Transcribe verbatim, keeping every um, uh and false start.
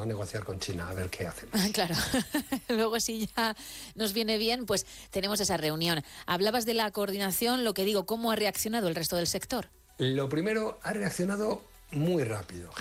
a negociar con China, a ver qué hacen. Claro, luego si ya nos viene bien, pues tenemos esa reunión. Hablabas de la coordinación, lo que digo, ¿cómo ha reaccionado el resto del sector? Lo primero, ha reaccionado muy rápido.